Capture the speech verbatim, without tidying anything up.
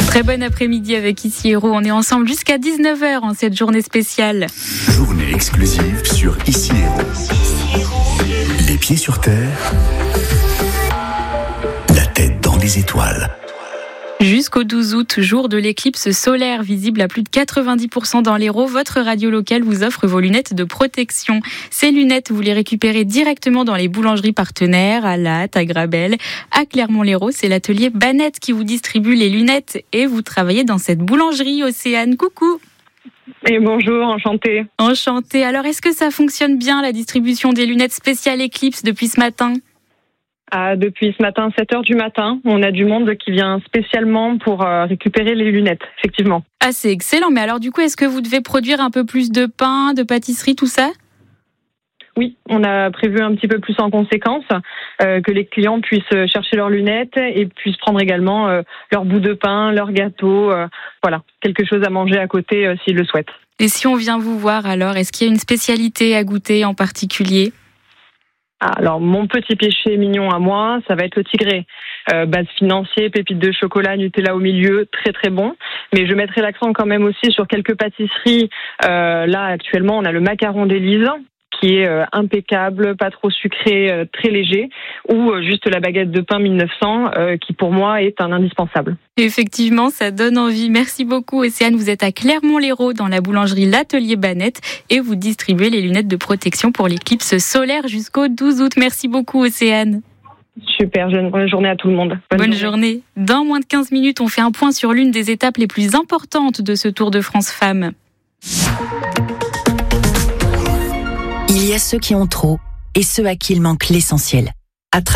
Très bon après-midi avec Ici Héros. On est ensemble jusqu'à dix-neuf heures en cette journée spéciale. Journée exclusive sur Ici Héros. Les pieds sur terre, la tête dans les étoiles. Jusqu'au douze août, jour de l'éclipse solaire visible à plus de quatre-vingt-dix pour cent dans l'Hérault, votre radio locale vous offre vos lunettes de protection. Ces lunettes, vous les récupérez directement dans les boulangeries partenaires, à Latte, à Grabel, à Clermont-Lérault. C'est l'atelier Banette qui vous distribue les lunettes et vous travaillez dans cette boulangerie. Océane, coucou. Et bonjour, enchantée. Enchantée. Alors, est-ce que ça fonctionne bien, la distribution des lunettes spéciales Eclipse depuis ce matin ? Ah, depuis ce matin, sept heures du matin, on a du monde qui vient spécialement pour euh, récupérer les lunettes, effectivement. Ah, c'est excellent. Mais alors, du coup, est-ce que vous devez produire un peu plus de pain, de pâtisserie, tout ça ? Oui, on a prévu un petit peu plus en conséquence, euh, que les clients puissent chercher leurs lunettes et puissent prendre également euh, leur bout de pain, leur gâteau, euh, voilà, quelque chose à manger à côté euh, s'ils le souhaitent. Et si on vient vous voir alors, est-ce qu'il y a une spécialité à goûter en particulier ? Alors, mon petit péché mignon à moi, ça va être le tigré. Euh, base financier, pépites de chocolat, Nutella au milieu, très très bon. Mais je mettrai l'accent quand même aussi sur quelques pâtisseries. Euh, là, actuellement, on a le macaron d'Élise, qui est euh, impeccable, pas trop sucré, euh, très léger, ou euh, juste la baguette de pain mille neuf cents, euh, qui pour moi est un indispensable. Effectivement, ça donne envie. Merci beaucoup, Océane. Vous êtes à Clermont-Lérault, dans la boulangerie L'Atelier Banette, et vous distribuez les lunettes de protection pour l'éclipse solaire jusqu'au douze août. Merci beaucoup, Océane. Super, bonne journée à tout le monde. Bonne, bonne journée. journée. Dans moins de quinze minutes, on fait un point sur l'une des étapes les plus importantes de ce Tour de France Femmes. Il y a ceux qui ont trop et ceux à qui il manque l'essentiel.